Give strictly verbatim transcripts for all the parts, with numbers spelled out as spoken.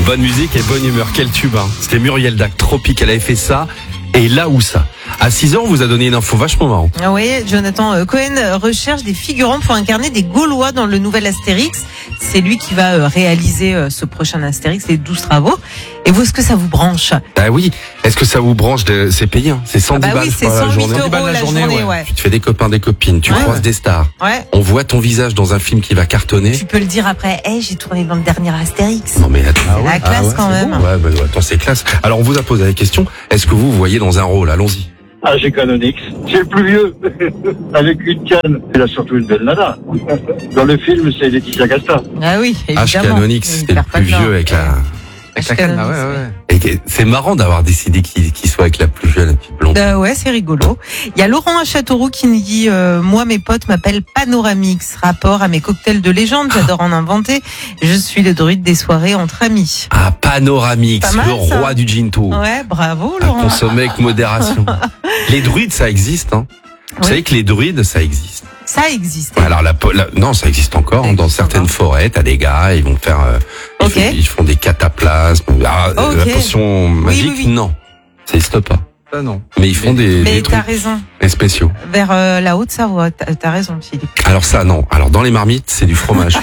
Bonne musique et bonne humeur. Quel tube, hein. C'était Muriel Dac, Tropique. Elle avait fait ça. Et là où ça. À six heures, on vous a donné une info vachement marrante. Ah oui, Jonathan Cohen recherche des figurants pour incarner des Gaulois dans le nouvel Astérix. C'est lui qui va réaliser ce prochain Astérix, les douze travaux. Et vous, est-ce que ça vous branche? Ah oui. Est-ce que ça vous branche de... C'est payé, hein. C'est cent dix ah bah balles oui, c'est la cent huit journée. euros la journée, ouais. ouais. Tu te fais des copains, des copines, tu ouais, croises ouais. des stars. Ouais. On voit ton visage dans un film qui va cartonner. Tu peux le dire après, hey, j'ai tourné dans le dernier Astérix. Non mais attends, c'est la classe ah ouais, quand même. Bon. Ouais, bah, attends, c'est classe. Alors on vous a posé la question, est-ce que vous vous voyez dans un rôle? Allons-y. Ah, j'ai Canonix. C'est le plus vieux. Avec une canne. Il a surtout une belle nana. Dans le film, c'est Laetitia Casta. Ah oui, évidemment. H. Canonix, c'est le plus vieux avec la... Avec la canne, ah ouais, ouais. Et c'est marrant d'avoir décidé qu'il, qu'il soit avec la plus jeune, la petite blonde. Euh, ouais, c'est rigolo. Il y a Laurent à Châteauroux qui nous dit euh, moi, mes potes m'appellent Panoramix. Rapport à mes cocktails de légende, j'adore en inventer. Je suis le druide des soirées entre amis. Ah, Panoramix, mal, le roi ça. du ginto. Ouais, bravo À Laurent. consommer avec modération. Les druides, ça existe, hein. Vous Oui. savez que les druides, ça existe. Ça existe. Alors la, la non, ça existe encore. Ça Hein, dans existe certaines encore. forêts, t'as des gars, ils vont faire, euh, ils, Ok. font, ils font des cataplasmes. Ah, Ok. La potion magique, oui, oui. non, ça existe pas. Ça, non. Mais ils font des, Mais des t'as trucs raison. des spéciaux. Vers euh, la Haute-Savoie, t'as, t'as raison, Philippe. Alors ça, non. Alors dans les marmites, c'est du fromage.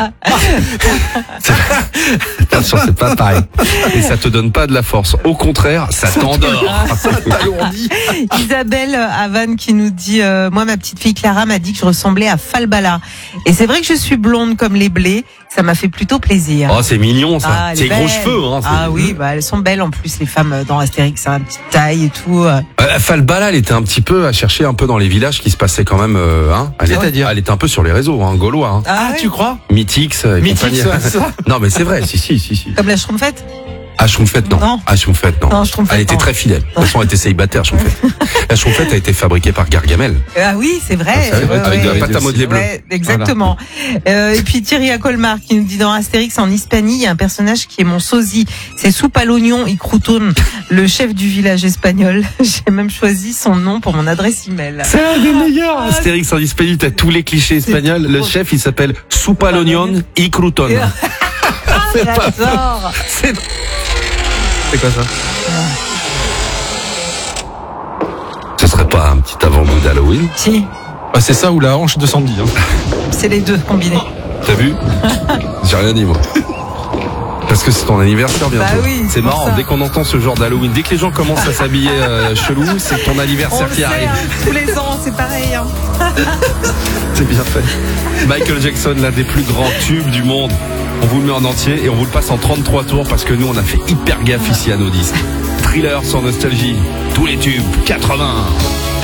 C'est- Attention, c'est pas pareil. Et ça te donne pas de la force. Au contraire, ça t'endort. Ça t'alourdit. Isabelle à Vannes qui nous dit euh, moi, ma petite fille Clara m'a dit que je ressemblais à Falbala. Et c'est vrai que je suis blonde comme les blés. Ça m'a fait plutôt plaisir. Oh, c'est mignon ça. Ah, elle c'est est gros belle. cheveux. Hein, c'est- Ah oui, bah elles sont belles en plus les femmes dans Astérix, hein, petite taille et tout. euh. Euh, Falbala, elle était un petit peu à chercher un peu dans les villages qui se passaient quand même. Euh, hein, elle, était, C'est-à-dire elle était un peu sur les réseaux, hein, gaulois. Hein. Ah, ouais. tu crois? Mythix et Mythix, compagnie. ouais, ça. Non, mais c'est vrai. Si, si, si, si. Comme la Schtroumpfette. Ah, Schtroumpfette, non. Non. Ah, Schtroumpfette, non. Non, Schtroumpfette, Elle était non. très fidèle. De toute façon, elle était célibataire, Schtroumpfette. La Schtroumpfette a été fabriquée par Gargamel. Ah oui, c'est vrai. Vous savez, Ouais, avec de ouais. la pâte à modeler bleu. Ouais, exactement. Euh, et puis Thierry à Colmar qui nous dit dans Astérix en Hispanie, il y a un personnage qui est mon sosie. C'est soupe à l'oignon y crouton, le chef du village espagnol. J'ai même choisi son nom pour mon adresse email. C'est un des meilleurs. Astérix en Hispanie, t'as tous les clichés espagnols. Le chef, il s'appelle Soupe à l'oignon y crouton. C'est pas ça. J'adore. C'est... C'est quoi ça? Ce serait pas un petit avant-goût d'Halloween? Si, Ah, c'est ça ou la hanche de Sandy. Hein. c'est les deux combinés. T'as vu? J'ai rien dit, moi. Parce que c'est ton anniversaire bientôt. Bah oui, c'est c'est pour marrant, ça. dès qu'on entend ce genre d'Halloween, dès que les gens commencent à s'habiller euh, chelou, c'est ton On anniversaire le qui sait, arrive. hein, tous les ans, c'est pareil. Hein. C'est bien fait. Michael Jackson, l'un des plus grands tubes du monde. On vous le met en entier et on vous le passe en trente-trois tours parce que nous, on a fait hyper gaffe ici à nos disques. Thriller sur Nostalgie, tous les tubes, quatre-vingts.